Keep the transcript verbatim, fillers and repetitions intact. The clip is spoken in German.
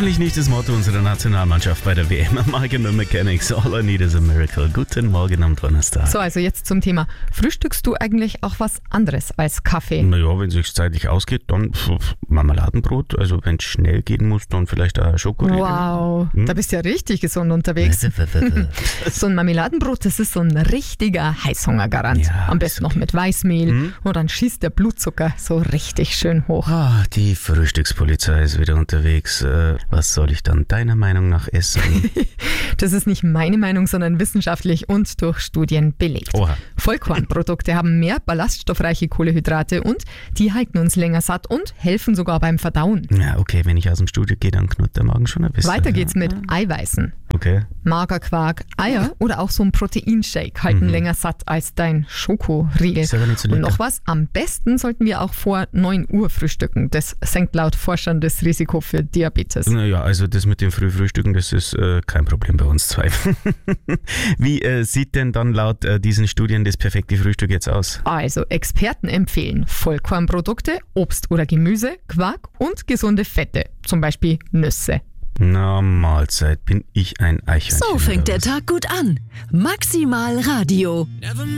Hoffentlich nicht das Motto unserer Nationalmannschaft bei der W M. Michael Mechanics, all I need is a miracle. Guten Morgen am Donnerstag. So, also jetzt zum Thema. Frühstückst du eigentlich auch was anderes als Kaffee? Naja, wenn es sich zeitlich ausgeht, dann pf, Marmeladenbrot. Also wenn es schnell gehen muss, dann vielleicht auch Schokoriegel. Wow, hm? Da bist du ja richtig gesund unterwegs. So ein Marmeladenbrot, das ist so ein richtiger Heißhungergarant. Ja, Am besten okay. noch mit Weißmehl hm? und dann schießt der Blutzucker so richtig schön hoch. Ah, die Frühstückspolizei ist wieder unterwegs. Äh, was soll ich dann deiner Meinung nach essen? Das ist nicht meine Meinung, sondern wissenschaftlich und durch Studien belegt. Oha. Vollkornprodukte haben mehr ballaststoffreiche Kohlenhydrate und die halten uns länger satt und helfen sogar beim Verdauen. Ja, okay, wenn ich aus dem Studio gehe, dann knurrt der Magen schon ein bisschen. Weiter geht's ja. mit Eiweißen. Okay. Magerquark, Eier oder auch so ein Proteinshake halten Mhm. länger satt als dein Schokoriegel. Ist aber nicht so Und lecker. noch was, am besten sollten wir auch vor neun Uhr frühstücken. Das senkt laut Forschern das Risiko für Diabetes. Naja, also das mit dem Frühfrühstücken, das ist äh, kein Problem bei uns zwei. Wie äh, sieht denn dann laut äh, diesen Studien das perfekte Frühstück jetzt aus? Also Experten empfehlen Vollkornprodukte, Obst oder Gemüse, Quark und gesunde Fette, zum Beispiel Nüsse. Na, Mahlzeit, bin ich ein Eichhörnchen. So fängt oder der was? Tag gut an. Maximal Radio.